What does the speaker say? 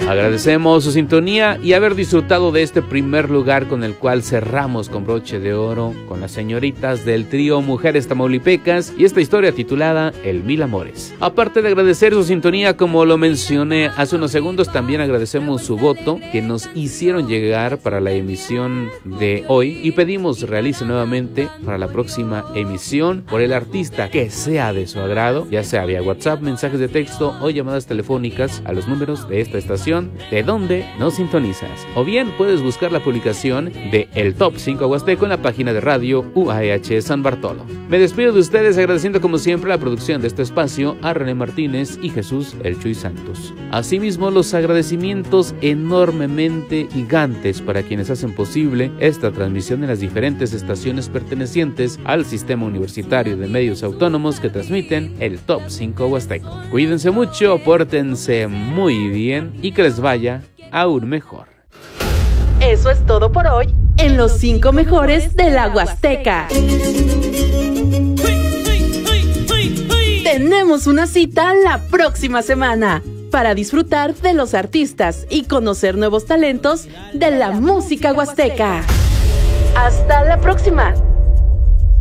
Agradecemos su sintonía y haber disfrutado de este primer lugar con el cual cerramos con broche de oro con las señoritas del trío Mujeres Tamaulipecas y esta historia titulada El Mil Amores. Aparte de agradecer su sintonía, como lo mencioné hace unos segundos, también agradecemos su voto que nos hicieron llegar para la emisión de hoy y pedimos realice nuevamente para la próxima emisión por el artista que sea de su agrado, ya sea vía WhatsApp, mensajes de texto o llamadas telefónicas a los números de esta estación de donde nos sintonizas. O bien puedes buscar la publicación de El Top 5 Huasteco en la página de radio UAH San Bartolo. Me despido de ustedes agradeciendo como siempre la producción de este espacio a René Martínez y Jesús El Chuy Santos. Asimismo, los agradecimientos enormemente gigantes para quienes hacen posible esta transmisión en las diferentes estaciones pertenecientes al Sistema Universitario de Medios Autónomos que transmiten el Top 5 Huasteco. Cuídense mucho, pórtense muy bien y que les vaya aún mejor. Eso es todo por hoy en los 5 mejores de la Huasteca. Tenemos una cita la próxima semana para disfrutar de los artistas y conocer nuevos talentos de la música huasteca. ¡Hasta la próxima!